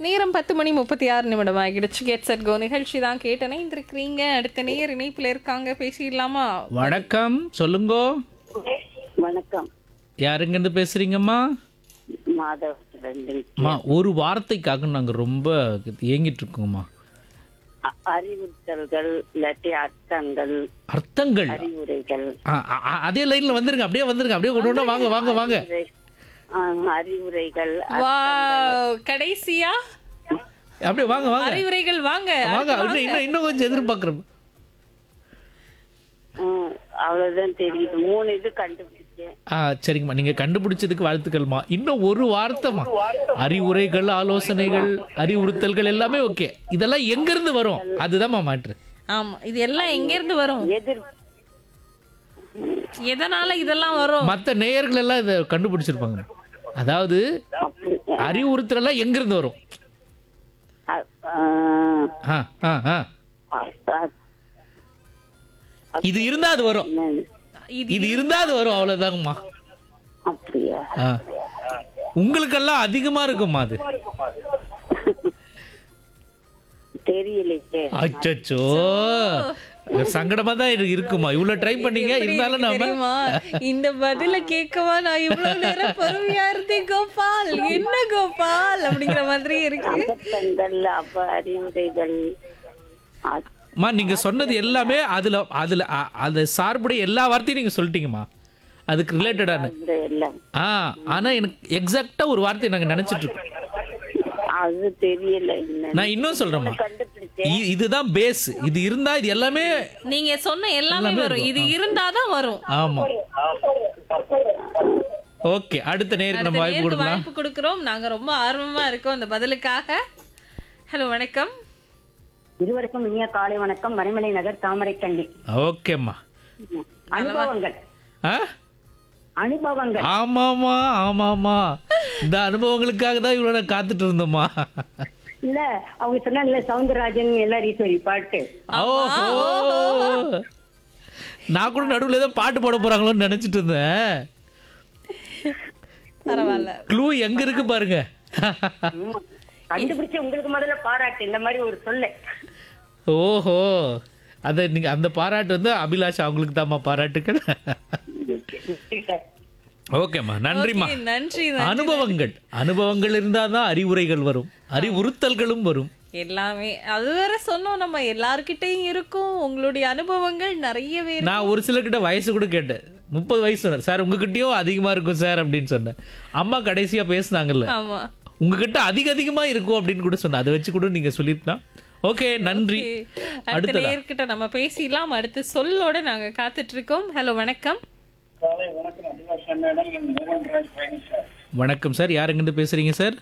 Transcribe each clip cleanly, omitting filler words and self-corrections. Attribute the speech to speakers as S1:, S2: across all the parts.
S1: நேரம் 10:36 ஆகிடுச்சு. Get set go நிகழ்ச்சி தான் கேட்டனே இருக்கிறீங்க. அடுத்த நேர் இணைப்புல இருக்காங்க, பேசிடலாமா?
S2: வணக்கம், சொல்லுங்க.
S3: வணக்கம்.
S2: யாருங்க இருந்து பேசுறீங்கம்மா?
S3: மாதவ்.
S2: அம்மா, ஒரு வார்த்தைக்காக நாங்க ரொம்ப ஏங்கிட்டு இருக்கோம்மா.
S3: அறிவுறுத்தல்கள் இல்லாட்டி அர்த்தங்கள்,
S2: அர்த்தங்கள்.
S3: அறிவுரைகள்.
S2: அதே லைன்ல வந்துருங்க, அப்படியே வந்துருங்க, அப்படியே கொண்டு வாங்க வாங்க வாங்க.
S3: அறிவுரைகள்,
S1: வாவ், கடைசியா
S2: அப்படியே வாங்க வாங்க
S1: அறிவுரைகள். வாங்க
S2: வாங்க. இன்னும் கொஞ்சம் எதிர்பார்க்குறோம்.
S3: அவ்வளவுதான் தெரியுது. 3 இது கண்டுபிடிச்சேன்.
S2: சரிங்கம்மா, நீங்க கண்டுபிடிச்சதுக்கு வாழ்த்துக்கள்மா. இன்னும் ஒரு வார்த்தைமா. அறிவுரைகள், ஆலோசனைகள், அறிவுறுத்தல்கள் எல்லாமே ஓகே. இதெல்லாம் எங்க இருந்து வரும்? அதுதான்மா மாற்று.
S1: ஆமா, இது எல்லாம் எங்க இருந்து வரும்?
S3: எதிர்
S1: எதனால இதெல்லாம் வரும்?
S2: மற்ற நேயர்கள் எல்லாம் இதை கண்டுபிடிச்சிருப்பாங்க. அதாவது அறிவுறுத்தல் எல்லாம் எங்க இருந்து வரும்? ஆ, ஆ, ஆ. இது இருந்தா அது வரும். இது இருந்தா அது வரும், அவ்வளவுதாங்கம்மா.
S3: அப்படியா?
S2: உங்களுக்கெல்லாம் அதிகமா இருக்குமா அது?
S3: தெரியலையே.
S2: அச்சோ, சங்கடமா தான் இருக்குமா? இவ்வளவு ட்ரை பண்ணீங்க, இருந்தாலும் நாம
S1: தெரியுமா, இந்த பதில கேட்கவா நான் இவ்வளவு நேரம் பொறுமையா இருந்தேன் கோபால். என்ன கோபால் அப்படிங்கிற மாதிரி இருக்கு.
S3: அர்த்தங்கள், அறிவுரைகள்.
S2: அம்மா, நீங்க சொன்னது எல்லாமே அதுல அதுல அது சார்புடைய எல்லா வார்த்தையும் நீங்க சொல்லிட்டீங்கம்மா. அதுக்கு ரிலேட்டடான.
S3: எல்லாம்
S2: ஆனா எனக்கு எக்ஸாக்டா ஒரு வார்த்தை நாங்க நினைச்சிட்டு இருக்கோம்.
S3: அது தெரியல.
S2: நான் இன்னும் சொல்றேம்மா,
S3: கண்டுபிடிச்சேன்.
S2: இதுதான் பேஸ். இது இருந்தா இது எல்லாமே.
S1: நீங்க சொன்ன எல்லாமே வரும். இது இருந்தாதான் வரும்.
S2: ஆமா. ஓகே, அடுத்த நேருக்கு நம்ம வாய்ப்பு கொடுக்கலாம்.
S1: வாய்ப்பு கொடுக்கிறோம். நாங்க ரொம்ப ஆர்வமா இருக்கோம் இந்த பதிலுக்காக. ஹலோ, வணக்கம்.
S3: இருவருக்கும் இனிய காலை வணக்கம். மறைமலை நகர் தாமரைக்கண்டி.
S2: ஓகேம்மா.
S3: அனுபவங்கள்.
S2: ஆ,
S3: அனுபவங்கள்.
S2: ஆமாமா ஆமாமா, இந்த அனுபவங்களுக்காக தான் இவ்வளவு நேரம் காத்துட்டு இருந்தோம்மா.
S3: இல்ல, அவங்க சொன்னாங்கல்ல சவுந்தரராஜன் எல்லாரும் ஈஸ்வரி பாட்டு.
S2: ஓஹோ, நான் கூட நடுவுல ஏதோ பாட்டு போட போறாங்களோன்னு நினைச்சிட்டு இருந்தேன்.
S1: பரவாயில்ல.
S2: க்ளூ எங்க இருக்கு பாருங்க.
S3: கண்டுபிடிச்ச உங்களுக்கு முதல்ல பாராட்டு. இந்த மாதிரி ஒரு சொல்ல.
S2: ஓஹோ, அத நீங்க அந்த பாராட்டு வந்து அபிலாஷ் அவங்களுக்கு தான்மா பாராட்டுக்கள். ஓகேம்மா, நன்றிம்மா.
S1: Okay, நன்றி.
S2: அனுபவங்கள் இருந்தாதான் அறிவுரைகள் வரும், அறிவுறுத்தல்களும் வரும்.
S1: எல்லாமே அது வேற சொன்னோம். நம்ம எல்லார்கிட்டயும் இருக்கும் உங்களுடைய அனுபவங்கள் நிறையவே.
S2: நான் ஒரு சிலர்கிட்ட வயசு கூட கேட்டேன். 30 வயசு சொன்னேன். சார் உங்ககிட்டயும் அதிகமா இருக்கும் சார் அப்படின்னு சொன்னேன். அம்மா கடைசியா பேசுனாங்கல்ல,
S1: ஆமா,
S2: உங்ககிட்ட அதிகமா இருக்கும் அப்படின்னு கூட சொன்னேன். அதை வச்சு கூட நீங்க சொல்லிருக்கலாம். ஓகே, நன்றி.
S1: அடுத்த நேர்கிட்ட நம்ம பேசிடலாம். அடுத்து சொல்லோட நாங்க காத்துட்டு இருக்கோம். ஹலோ, வணக்கம்.
S2: வணக்கம் சார், யாருங்கிட்ட பேசுறீங்க சார்?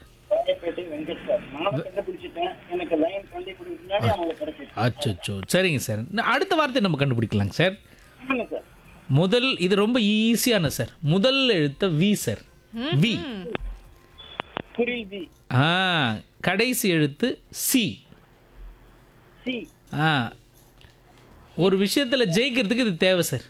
S2: அச்சோ, சரிங்க சார். அடுத்த வார்த்தை நம்ம கண்டுபிடிக்கலாங்க சார். முதல், இது ரொம்ப ஈஸியான சார். முதல் எழுத்த வி சார். வி. கடைசி எழுத்து சி. ஒரு விஷயத்துல ஜெயிக்கிறதுக்கு இது தேவை சார்.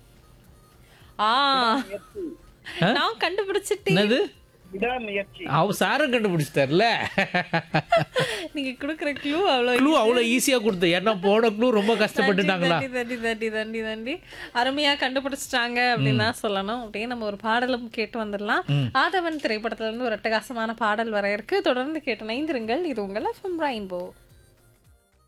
S1: நான் கண்டுபிடிச்சிட்டேன்.
S2: என்னது? அவ சாரும் கண்டுபிடிச்சிட்டார்ல.
S1: நீங்க குடுக்குற க்ளூ அவ்வளவு
S2: ஈஸியா கொடுத்த. ஏன்னா போன க்ளூ ரொம்ப கஷ்டப்பட்டுட்டாங்களா.
S1: தண்டி அருமையா கண்டுபிடிச்சிட்டாங்க அப்படின்னு தான் சொல்லணும். அப்படியே நம்ம ஒரு பாடலும் கேட்டு வந்துடலாம். ஆதவன் திரைப்படத்துல இருந்து ஒரு அட்டகாசமான பாடல் வர இருக்கு. தொடர்ந்து கேட்டு இணைந்திருங்கள். இது உங்கள் FM ரெயின்போ.